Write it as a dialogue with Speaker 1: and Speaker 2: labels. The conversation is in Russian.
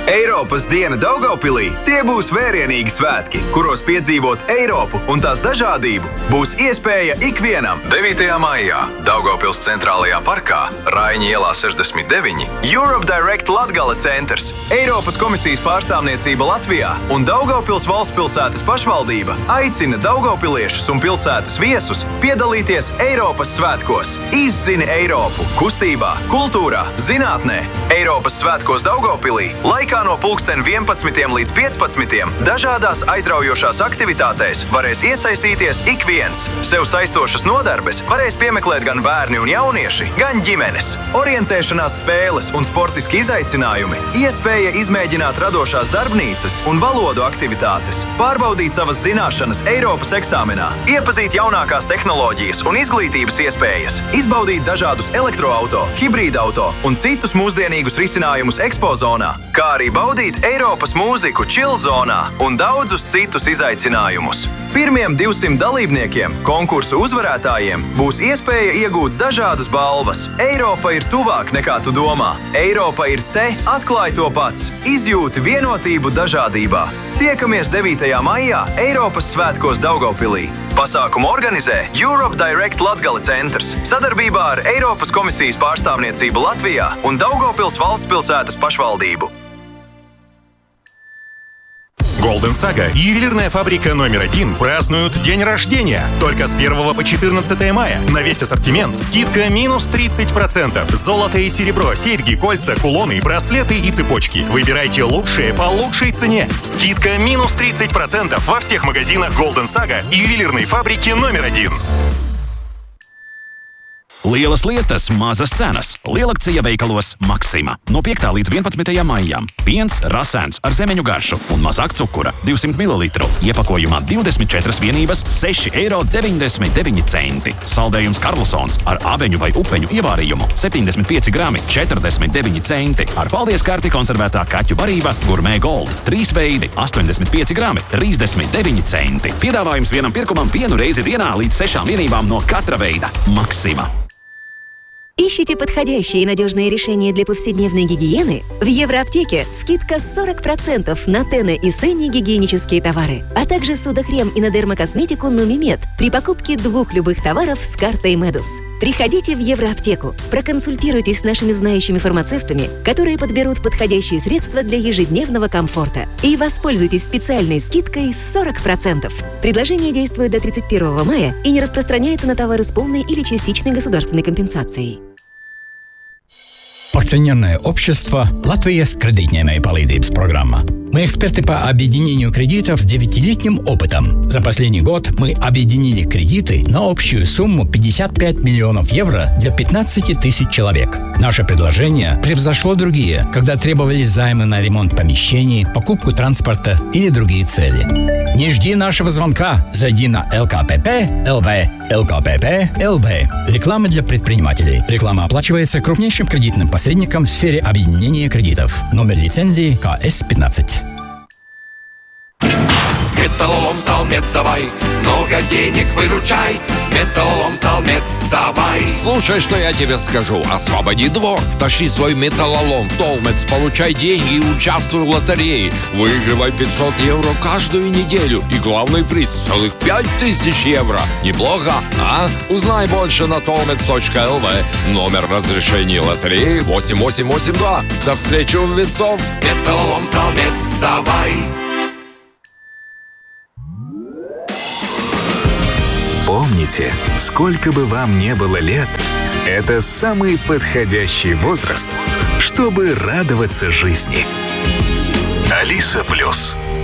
Speaker 1: Eiropas diena Daugavpilī – tie būs vērienīgi svētki, kuros piedzīvot Eiropu un tās dažādību būs iespēja ikvienam. 9. maijā Daugavpils centrālajā parkā, Raiņa ielā 69, Europe Direct Latgale centrs, Eiropas komisijas pārstāvniecība Latvijā un Daugavpils valstspilsētas pašvaldība aicina daugavpiliešus un pilsētas viesus piedalīties Eiropas svētkos. Izzini Eiropu kustībā, kultūrā, zinātnē. Eiropas svētkos Daugavpilī laikā no pulksten 11 līdz 15 dažādās aizraujošās aktivitātēs varēs iesaistīties ik viens. Sev saistošas nodarbes varēs piemeklēt gan bērni un jaunieši, gan ģimenes. Orientēšanās spēles un sportiski izaicinājumi, iespēja izmēģināt radošās darbnīcas un valodu aktivitātes, pārbaudīt savas zināšanas Eiropas eksāmenā, iepazīt jaunākās tehnoloģijas un izglītības iespējas, izbaudīt dažādus elektroauto, hibrīdauto un citus mūsdienīgus risinājumus ekspozonā, kā arī baudīt Eiropas mūziku chill zonā un daudzus citus izaicinājumus. Pirmiem 200 dalībniekiem, konkursu uzvarētājiem, būs iespēja iegūt dažādas balvas. Eiropa ir tuvāk nekā tu domā. Eiropa ir te, atklāj to pats. Izjūti vienotību dažādībā. Tiekamies 9. maijā Eiropas svētkos Daugavpilī. Pasākumu organizē Europe Direct Latgale centrs sadarbībā ar Eiropas komisijas pārstāvniecību Latvijā un Daugavpils valstspilsētas pašvaldību.
Speaker 2: Golden Saga, ювелирная фабрика номер 1, празднуют день рождения. Только с 1 по 14 мая. На весь ассортимент скидка минус 30%. Золото и серебро, серьги, кольца, кулоны, браслеты и цепочки. Выбирайте лучшее по лучшей цене. Скидка минус 30% во всех магазинах Golden Saga и ювелирной фабрики номер 1.
Speaker 3: Lielas lietas, mazas cenas. Lielakcija veikalos Maxima. No 5. līdz 11. maijam. Piens rasēns ar zemeņu garšu un mazāk cukura. 200 ml. Iepakojumā 24 vienības, 6,99 €. Saldējums Karlsons ar aveņu vai upeņu ievārījumu. 75 grami, 49 centi. Ar paldies karti konservētā kaķu barība Gourmet Gold. 3 veidi, 85 grami, 39 centi. Piedāvājums vienam pirkumam vienu reizi dienā līdz 6 vienībām no katra veida. Maxima.
Speaker 4: Ищите подходящие и надежные решения для повседневной гигиены? В Евроаптеке скидка 40% на Тена и Сенни гигиенические товары, а также судохрем и на дермокосметику Нумимед при покупке 2 любых товаров с картой Медус. Приходите в Евроаптеку, проконсультируйтесь с нашими знающими фармацевтами, которые подберут подходящие средства для ежедневного комфорта, и воспользуйтесь специальной скидкой 40%. Предложение действует до 31 мая и не распространяется на товары с полной или частичной государственной компенсацией.
Speaker 5: Акционерное общество «Латвijas кредитņēmēju palīdzības программа». Мы эксперты по объединению кредитов с 9-летним опытом. За последний год мы объединили кредиты на общую сумму 55 миллионов евро для 15 тысяч человек. Наше предложение превзошло другие, когда требовались займы на ремонт помещений, покупку транспорта или другие цели. Не жди нашего звонка. Зайди на LKPP.LV. LKPP.LV. Реклама для предпринимателей. Реклама оплачивается крупнейшим кредитным посредником в сфере объединения кредитов. Номер лицензии КС-15.
Speaker 6: Металлолом Сталмец, давай, много денег выручай. Металлолом Сталмец, давай.
Speaker 7: Слушай, что я тебе скажу. Освободи двор, тащи свой металлолом в Сталмец, получай деньги и участвуй в лотерее. Выигрывай 500 евро каждую неделю. И главный приз — целых 5000 евро. Неплохо, а? Узнай больше на stolmets.lv. Номер разрешения лотереи 8882. До встречи у весов.
Speaker 6: Металлолом Сталмец, давай.
Speaker 8: Помните, сколько бы вам ни было лет, это самый подходящий возраст, чтобы радоваться жизни. Алиса Плюс.